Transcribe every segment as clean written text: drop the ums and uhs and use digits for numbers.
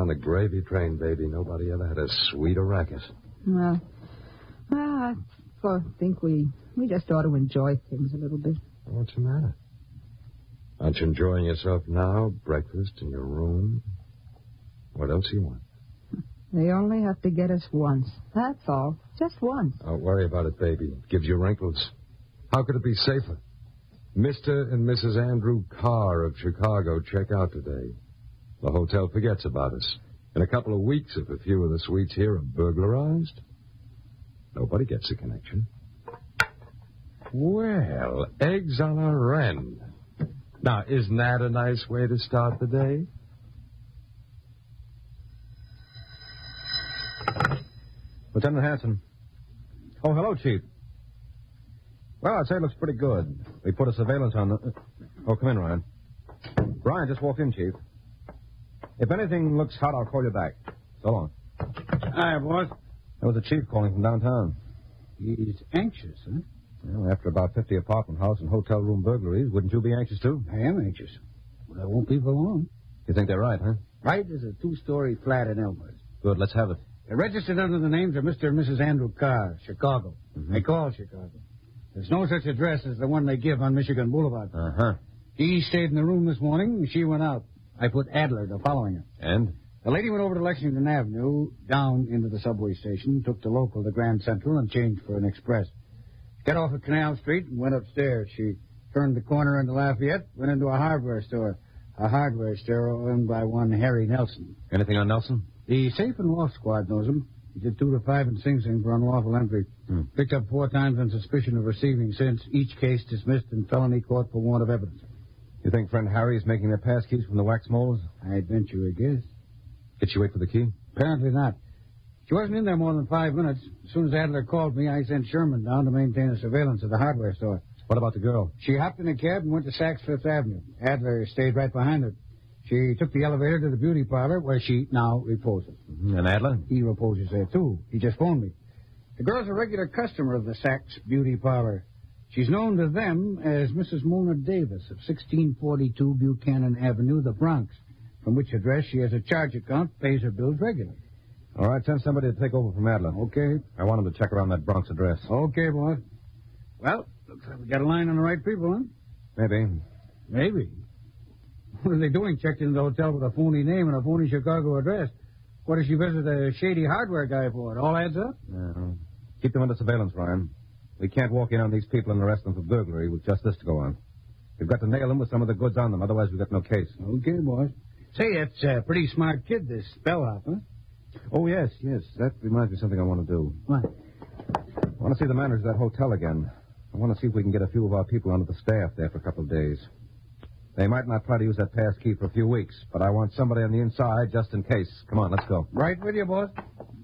on the gravy train, baby. Nobody ever had a sweeter racket. Well, I think we just ought to enjoy things a little bit. What's the matter? Aren't you enjoying yourself now? Breakfast in your room? What else do you want? They only have to get us once. That's all. Just once. Don't worry about it, baby. It gives you wrinkles. How could it be safer? Mr. and Mrs. Andrew Carr of Chicago check out today. The hotel forgets about us. In a couple of weeks, if a few of the suites here are burglarized, nobody gets a connection. Well, eggs on a wren. Now, isn't that a nice way to start the day? Lieutenant Hanson. Oh, hello, Chief. Well, I'd say it looks pretty good. We put a surveillance on the... Oh, come in, Ryan. Ryan just walked in, Chief. If anything looks hot, I'll call you back. So long. Hi, boss. There was a chief calling from downtown. He's anxious, huh? Well, after about 50 apartment house and hotel room burglaries, wouldn't you be anxious, too? I am anxious. But I won't be for long. You think they're right, huh? Right is a 2-story flat in Elmhurst. Good, let's have it. They're registered under the names of Mr. and Mrs. Andrew Carr, Chicago. Mm-hmm. They call Chicago. There's no such address as the one they give on Michigan Boulevard. Uh-huh. He stayed in the room this morning, and she went out. I put Adler to following her. And? The lady went over to Lexington Avenue, down into the subway station, took the local to Grand Central, and changed for an express. Got off at Canal Street and went upstairs. She turned the corner into Lafayette, went into a hardware store. A hardware store owned by one Harry Nelson. Anything on Nelson? The safe and loft squad knows him. He did 2 to 5 in Sing Sing for unlawful entry. Picked up 4 times on suspicion of receiving since. Each case dismissed in felony court for want of evidence. You think friend Harry is making their pass keys from the wax molds? I'd venture a guess. Did she wait for the key? Apparently not. She wasn't in there more than 5 minutes. As soon as Adler called me, I sent Sherman down to maintain a surveillance of the hardware store. What about the girl? She hopped in a cab and went to Saks Fifth Avenue. Adler stayed right behind her. She took the elevator to the beauty parlor, where she now reposes. And Adler? He reposes there, too. He just phoned me. The girl's a regular customer of the Saks beauty parlor. She's known to them as Mrs. Mona Davis of 1642 Buchanan Avenue, the Bronx, from which address she has a charge account, pays her bills regularly. All right, send somebody to take over from Adler. Okay. I want him to check around that Bronx address. Okay, boss. Well, looks like we got a line on the right people, huh? Maybe. Maybe. What are they doing? Checked into the hotel with a phony name and a phony Chicago address. What does she visit a shady hardware guy for? It all adds up? No. Keep them under surveillance, Ryan. We can't walk in on these people and arrest them for burglary with just this to go on. We've got to nail them with some of the goods on them, otherwise we've got no case. Okay, boss. Say, that's a pretty smart kid, this bellhop, huh? Oh, yes. That reminds me of something I want to do. What? I want to see the manager of that hotel again. I want to see if we can get a few of our people onto the staff there for a couple of days. They might not try to use that pass key for a few weeks, but I want somebody on the inside just in case. Come on, let's go. Right with you, boss.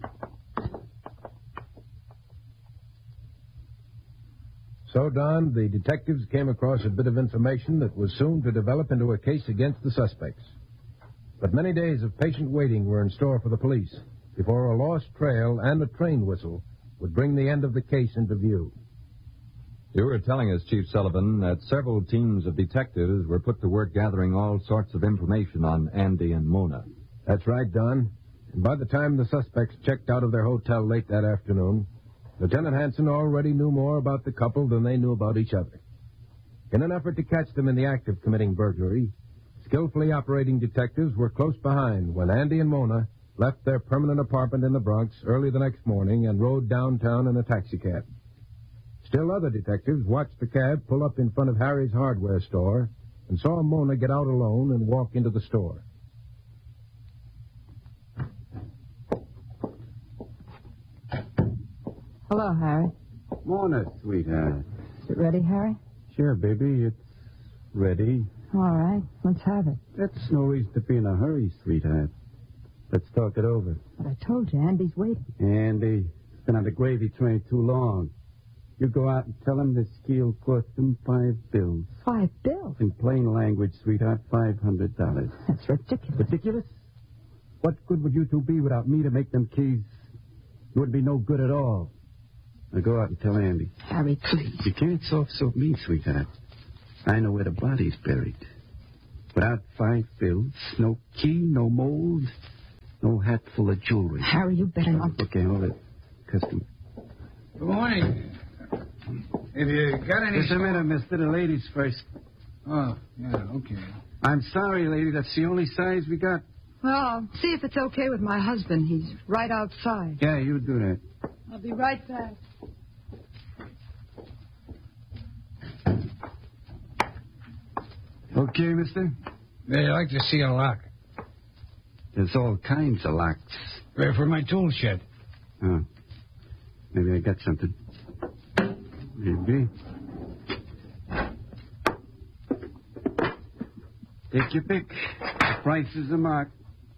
So, Don, the detectives came across a bit of information that was soon to develop into a case against the suspects. But many days of patient waiting were in store for the police before a lost trail and a train whistle would bring the end of the case into view. You were telling us, Chief Sullivan, that several teams of detectives were put to work gathering all sorts of information on Andy and Mona. That's right, Don. And by the time the suspects checked out of their hotel late that afternoon, Lieutenant Hanson already knew more about the couple than they knew about each other. In an effort to catch them in the act of committing burglary, skillfully operating detectives were close behind when Andy and Mona left their permanent apartment in the Bronx early the next morning and rode downtown in a taxicab. Still other detectives watched the cab pull up in front of Harry's hardware store and saw Mona get out alone and walk into the store. Hello, Harry. Mona, sweetheart. Is it ready, Harry? Sure, baby, it's ready. All right, let's have it. That's no reason to be in a hurry, sweetheart. Let's talk it over. But I told you, Andy's waiting. Andy's been on the gravy train too long. You go out and tell him this keel cost him $5 bills. $5 bills? In plain language, sweetheart, $500. That's ridiculous. Ridiculous? What good would you two be without me to make them keys? You wouldn't be no good at all. Now go out and tell Andy. Harry, please. You can't soft-soap me, sweetheart. I know where the body's buried. Without $5 bills, no key, no mold, hat full of jewelry. Harry, you better not. Okay, hold it. Custom. Good morning. Have you got any... Just a minute, mister. The ladies first. Oh, yeah, okay. I'm sorry, lady. That's the only size we got. Well, I'll see if it's okay with my husband. He's right outside. Yeah, you do that. I'll be right back. Okay, mister? They'd like to see a lock. There's all kinds of locks. For my tool shed. Oh. Maybe I got something. Maybe. Take your pick. The prices are marked.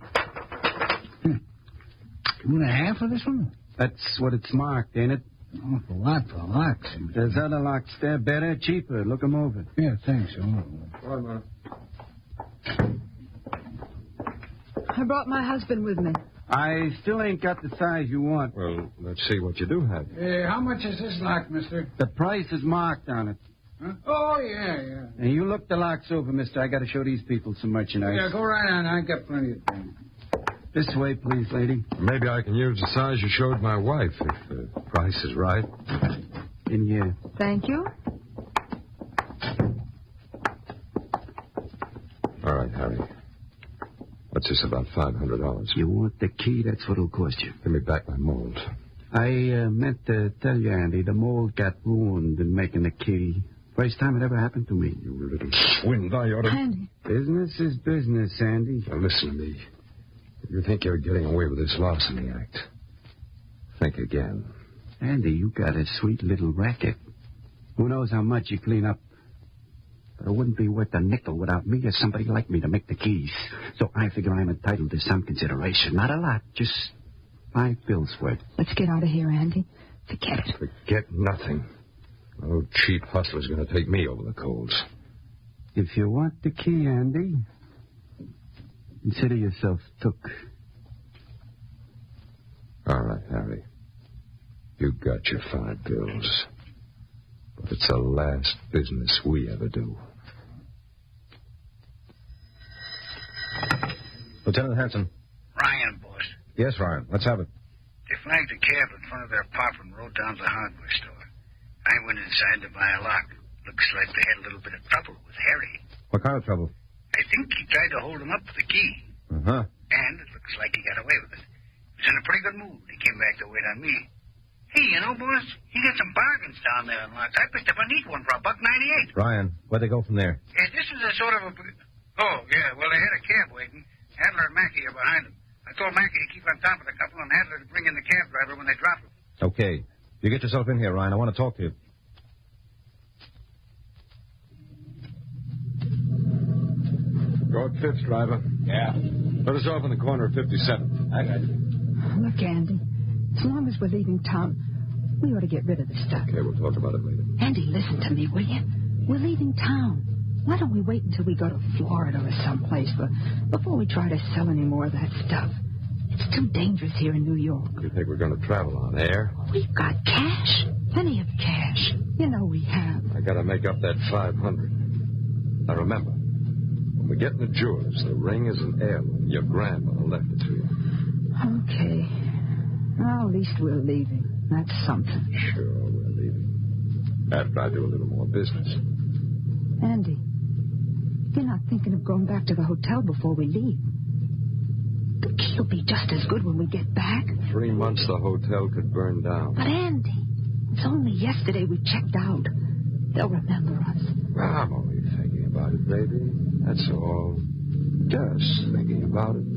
2.5 for this one? That's what it's marked, ain't it? Awful lot for locks. There's other locks there, better, cheaper. Look 'em over. Yeah, thanks. I brought my husband with me. I still ain't got the size you want. Well, let's see what you do have. How much is this lock, mister? The price is marked on it. Huh? Oh, yeah. And you look the locks over, mister. I got to show these people some merchandise. Yeah, go right on. I got plenty of time. This way, please, lady. Maybe I can use the size you showed my wife if the price is right. In here. Thank you. All right, Harry. What's this about $500? You want the key? That's what it'll cost you. Give me back my mold. I meant to tell you, Andy, the mold got ruined in making the key. First time it ever happened to me. You little swin, I ought to... Andy. Business is business, Andy. Now, listen to me. If you think you're getting away with this larceny act, think again. Andy, you got a sweet little racket. Who knows how much you clean up? But it wouldn't be worth a nickel without me or somebody like me to make the keys. So I figure I'm entitled to some consideration. Not a lot, just 5 bills worth. Let's get out of here, Andy. Forget it. Forget nothing. No cheap hustler's going to take me over the coals. If you want the key, Andy, consider yourself took. All right, Harry. You got your 5 bills. But it's the last business we ever do. Lieutenant Hanson. Ryan, boss. Yes, Ryan. Let's have it. They flagged a cab in front of their apartment and rode down to the hardware store. I went inside to buy a lock. Looks like they had a little bit of trouble with Harry. What kind of trouble? I think he tried to hold him up for the key. Uh-huh. And it looks like he got away with it. He was in a pretty good mood. He came back to wait on me. Hey, you know, boss, he got some bargains down there in locks. I picked up a neat one for $1.98. Ryan, where'd they go from there? Yeah, this is a sort of a... Oh, yeah, well, they had a cab waiting. Adler and Mackey are behind them. I told Mackey to keep on top of the couple and Adler to bring in the cab driver when they drop him. Okay. You get yourself in here, Ryan. I want to talk to you. Go at 5th, driver. Yeah. Let us off in the corner of 57th. I got you. Look, Andy, as long as we're leaving town, we ought to get rid of the stuff. Okay, we'll talk about it later. Andy, listen to me, will you? We're leaving town. Why don't we wait until we go to Florida or someplace before we try to sell any more of that stuff? It's too dangerous here in New York. You think we're going to travel on air? We've got cash. Plenty of cash. You know we have. I got to make up that 500. Now, remember, when we get in the jewelers, the ring is an heirloom. Your grandmother left it to you. Okay. Well, at least we're leaving. That's something. Sure, we're leaving. After I do a little more business. Andy, you're not thinking of going back to the hotel before we leave. The key will be just as good when we get back. 3 months the hotel could burn down. But, Andy, it's only yesterday we checked out. They'll remember us. Well, I'm only thinking about it, baby. That's all. Just thinking about it.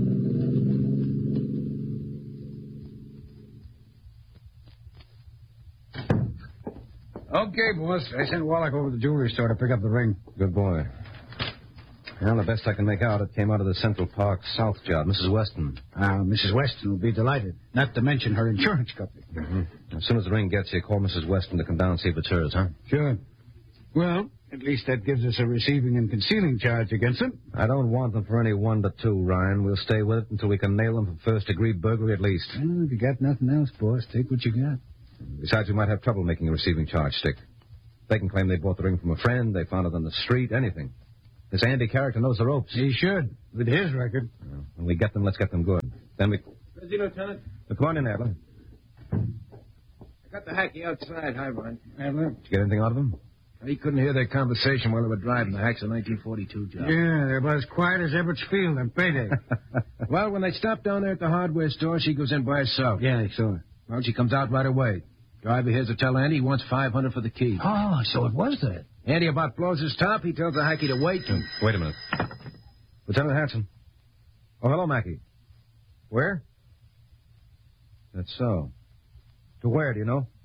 Okay, boss. I sent Wallach over to the jewelry store to pick up the ring. Good boy. Well, the best I can make out, it came out of the Central Park South job. Mrs. Weston. Mrs. Weston will be delighted. Not to mention her insurance company. Mm-hmm. As soon as the ring gets here, call Mrs. Weston to come down and see if it's hers, huh? Sure. Well, at least that gives us a receiving and concealing charge against them. I don't want them for any 1 to 2, Ryan. We'll stay with it until we can nail them for first-degree burglary at least. Well, if you got nothing else, boss, take what you got. Besides, we might have trouble making a receiving charge stick. They can claim they bought the ring from a friend, they found it on the street, anything. This Andy character knows the ropes. He should, with his record. When we get them, let's get them good. Then Then we... Busy, Lieutenant? Come on in, Adler. I got the hacky outside. Hi, Ryan. Adler? Did you get anything out of him? He couldn't hear their conversation while they were driving. The hack's a 1942 job. Yeah, they're about as quiet as Everett's Field on payday. Well, when they stopped down there at the hardware store, she goes in by herself. Yeah, I saw her. Well, she comes out right away. Driver hears her tell Andy he wants $500 for the key. Oh, so it was that. Andy about blows his top. He tells the hacky to wait. Wait a minute. Lieutenant Hanson. Oh, hello, Mackie. Where? That's so. To where, do you know?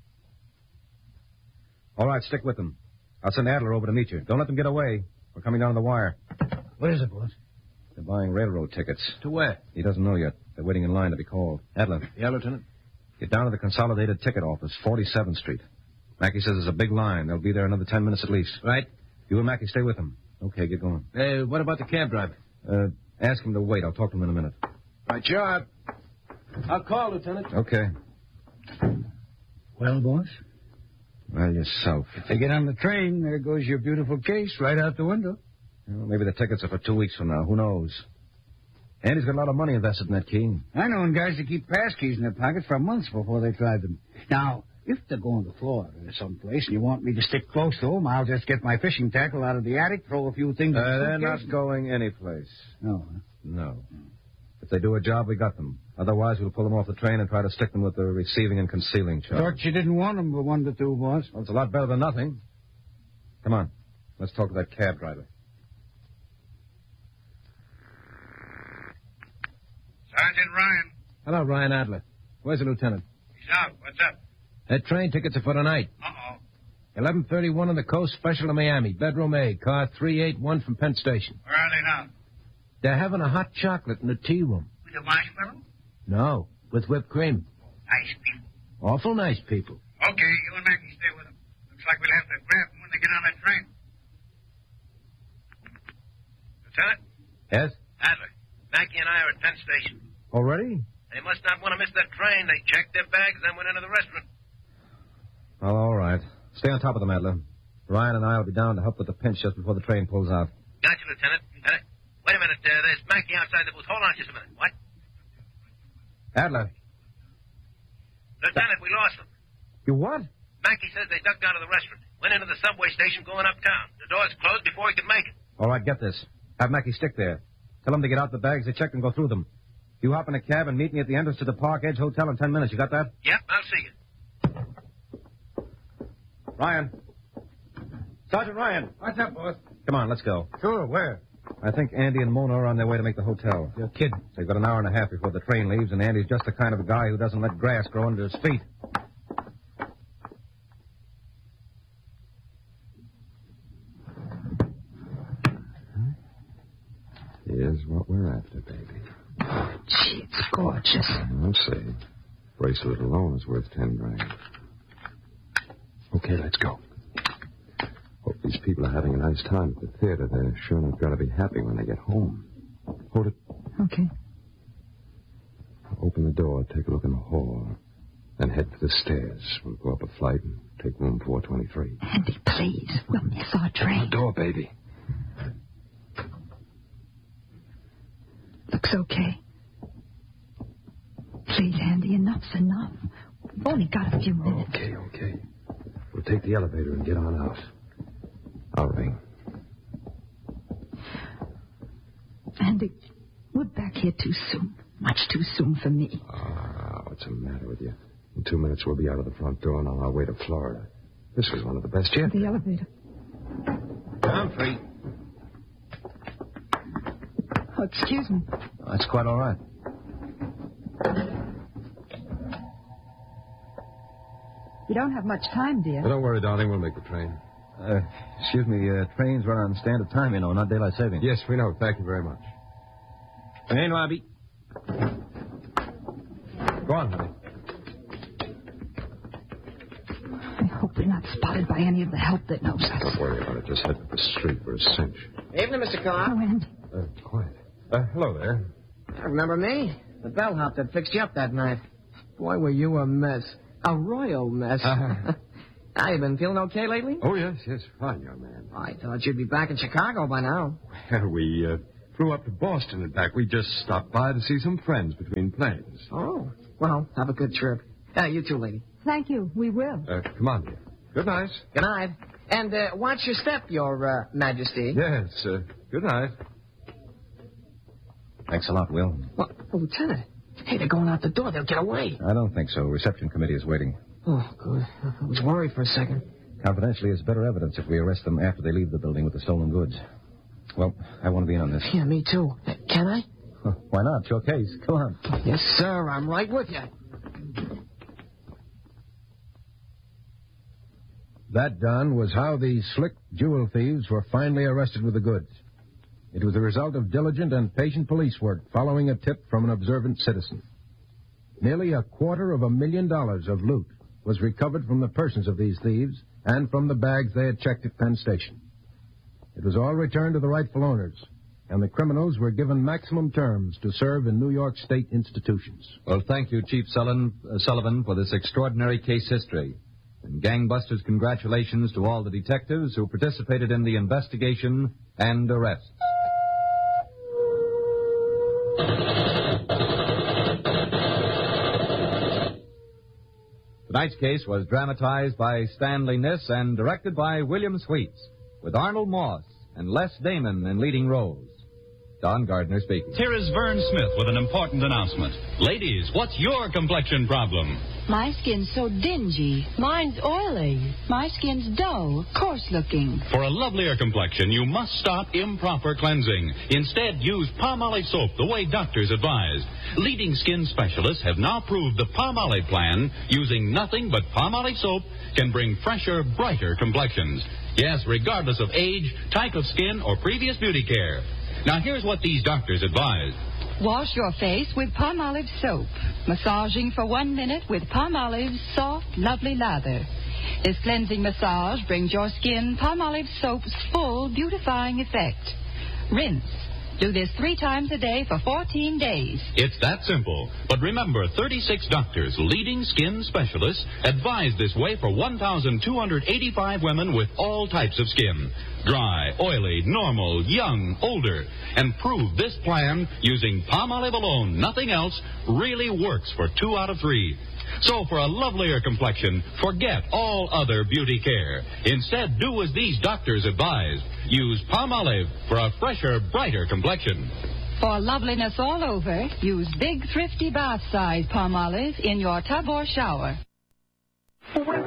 All right, stick with them. I'll send Adler over to meet you. Don't let them get away. We're coming down the wire. What is it, boss? They're buying railroad tickets. To where? He doesn't know yet. They're waiting in line to be called. Adler, Yeah, Lieutenant? get down to the Consolidated Ticket Office, 47th Street. Mackie says there's a big line. They'll be there another 10 minutes at least. Right. You and Mackie stay with them. Okay, get going. What about the cab driver? Ask him to wait. I'll talk to him in a minute. Right, job. I'll call, Lieutenant. Okay. Well, boss? Well, yourself. If they get on the train, there goes your beautiful case right out the window. Well, maybe the tickets are for 2 weeks from now. Who knows? Andy's got a lot of money invested in that key. I know guys that keep passkeys in their pockets for months before they try them. Now, if they're going to Florida or someplace and you want me to stick close to them, I'll just get my fishing tackle out of the attic, throw a few things in the They're suitcase. not going anyplace. No, huh? No. If they do a job, we got them. Otherwise, we'll pull them off the train and try to stick them with the receiving and concealing charge. Thought you didn't want them for 1 to 2, boss. Well, it's a lot better than nothing. Come on. Let's talk to that cab driver. Sergeant Ryan. Hello, Ryan Adler. Where's the lieutenant? He's out. What's up? That train tickets are for tonight. Uh-oh. 11:31 on the coast, special to Miami. Bedroom A, car 381 from Penn Station. Where are they now? They're having a hot chocolate in the tea room. With a marshmallow? No, with whipped cream. Nice people. Awful nice people. Okay, you and Mackie stay with them. Looks like we'll have to grab them when they get on that train. Lieutenant? Yes? Adler, Mackie and I are at Penn Station. Already? They must not want to miss that train. They checked their bags, then went into the restaurant. Well, all right. Stay on top of them, Adler. Ryan and I will be down to help with the pinch just before the train pulls out. Gotcha, Lieutenant. Wait a minute. There's Mackie outside the booth. Hold on just a minute. What? Adler. Lieutenant, we lost them. You what? Mackie says they ducked out of the restaurant. Went into the subway station going uptown. The doors closed before he could make it. All right, get this. Have Mackie stick there. Tell him to get out the bags they checked and go through them. You hop in a cab and meet me at the entrance to the Park Edge Hotel in 10 minutes. You got that? Yep, I'll see you. Ryan. Sergeant Ryan. What's up, boss? Come on, let's go. Sure, where? I think Andy and Mona are on their way to make the hotel. You're kidding. They've got an hour and a half before the train leaves, and Andy's just the kind of a guy who doesn't let grass grow under his feet. Here's what we're after, baby. Gee, it's gorgeous. I'll say. Bracelet alone is worth 10 grand. Okay, let's go. Hope these people are having a nice time at the theater. They're sure not going to be happy when they get home. Hold it. Okay. Open the door, take a look in the hall, then head to the stairs. We'll go up a flight and take room 423. Andy, please. We'll miss our train. The door, baby. Looks okay. Please, Andy, enough's enough. We've only got a few minutes. Okay. We'll take the elevator and get on out. I'll ring. Andy, we're back here too soon. Much too soon for me. What's the matter with you? In 2 minutes, we'll be out of the front door and on our way to Florida. This was one of the best yet. The elevator. I'm free. Oh, excuse me. That's quite all right. You don't have much time, dear. Don't worry, darling. We'll make the train. Excuse me, trains run on standard time, you know, not daylight saving. Yes, we know. Thank you very much. Hey, Robbie. Go on, honey. I hope we're not spotted by any of the help that knows us. Don't worry about it. Just head up the street for a cinch. Evening, Mr. Carr. Oh, Andy. Quiet. Hello there. Remember me? The bellhop that fixed you up that night. Boy, were you a mess. A royal mess. Now, you been feeling okay lately? Oh, yes. Fine, young man. I thought you'd be back in Chicago by now. We Flew up to Boston and back. We just stopped by to see some friends between planes. Oh, well, have a good trip. You too, lady. Thank you. We will. Come on, dear. Good night. Good night. And watch your step, Your Majesty. Yes, good night. Thanks a lot, Will. Well, Lieutenant, hey, they're going out the door. They'll get away. I don't think so. Reception committee is waiting. Oh, good. I was worried for a second. Confidentially, it's better evidence if we arrest them after they leave the building with the stolen goods. Well, I want to be in on this. Yeah, me too. Can I? Why not? It's your case. Come on. Yes, sir. I'm right with you. That, Don, was how the slick jewel thieves were finally arrested with the goods. It was the result of diligent and patient police work following a tip from an observant citizen. Nearly $250,000 of loot was recovered from the persons of these thieves and from the bags they had checked at Penn Station. It was all returned to the rightful owners, and the criminals were given maximum terms to serve in New York State institutions. Well, thank you, Chief Sullivan, for this extraordinary case history. And gangbusters, congratulations to all the detectives who participated in the investigation and arrest. Tonight's case was dramatized by Stanley Niss and directed by William Sweets, with Arnold Moss and Les Damon in leading roles. Don Gardner speaking. Here is Vern Smith with an important announcement. Ladies, what's your complexion problem? My skin's so dingy. Mine's oily. My skin's dull, coarse-looking. For a lovelier complexion, you must stop improper cleansing. Instead, use Palmolive soap the way doctors advise. Leading skin specialists have now proved the Palmolive plan, using nothing but Palmolive soap, can bring fresher, brighter complexions. Yes, regardless of age, type of skin, or previous beauty care. Now, here's what these doctors advise. Wash your face with Palmolive soap. Massaging for 1 minute with Palmolive's soft, lovely lather. This cleansing massage brings your skin Palmolive soap's full beautifying effect. Rinse. Do this 3 times a day for 14 days. It's that simple. But remember, 36 doctors, leading skin specialists, advise this way for 1,285 women with all types of skin. Dry, oily, normal, young, older. And prove this plan, using Palmolive alone, nothing else, really works for 2 out of 3. So for a lovelier complexion, forget all other beauty care. Instead, do as these doctors advise. Use Palmolive for a fresher, brighter complexion. For loveliness all over, use big, thrifty bath-size Palmolive in your tub or shower.